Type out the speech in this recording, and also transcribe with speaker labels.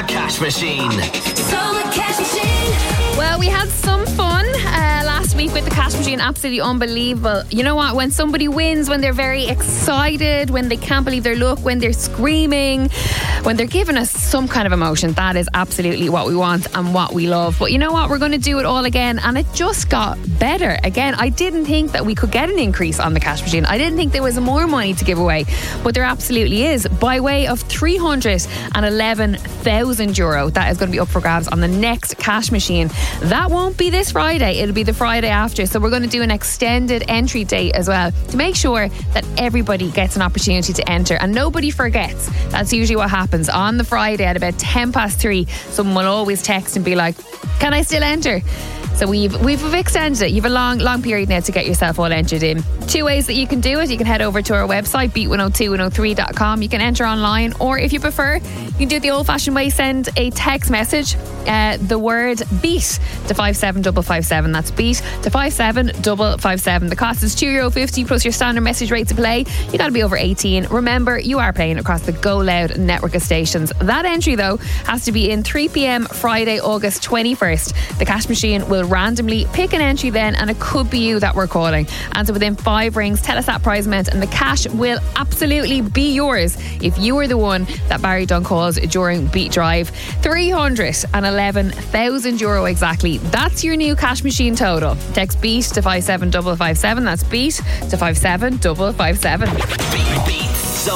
Speaker 1: Cash Machine.
Speaker 2: Well, we had some fun last week with the Cash Machine. Absolutely unbelievable. You know what? When somebody wins, when they're very excited, when they can't believe their luck, when they're screaming, when they're giving us some kind of emotion, that is absolutely what we want and what we love. But you know what? We're going to do it all again, and it just got better. Again, I didn't think that we could get an increase on the Cash Machine. I didn't think there was more money to give away, but there absolutely is, by way of €311,000. That is going to be up for grabs on the next Cash Machine. That won't be this Friday, it'll be the Friday after. So we're going to do an extended entry date as well to make sure that everybody gets an opportunity to enter and nobody forgets. That's usually what happens. On the Friday at about 3:10, someone will always text and be like, can I still enter? So we've extended it. You've a long period now to get yourself all entered in. Two ways that you can do it. You can head over to our website, beat102103.com. You can enter online, or if you prefer, you can do it the old-fashioned way. Send a text message, the word BEAT to 57557. That's BEAT to 57557. The cost is €2.50 plus your standard message rate to play. You got to be over 18. Remember, you are playing across the Go Loud network of stations. That entry, though, has to be in 3 p.m. Friday, August 21st. The Cash Machine will randomly pick an entry then, and it could be you that we're calling. Answer within 5 rings, tell us that prize amount, and the cash will absolutely be yours if you are the one that Barry Dunn calls during Beat Drive. €311,000 exactly. That's your new Cash Machine total. Text BEAT to 57557. That's BEAT to 57557.
Speaker 1: Beat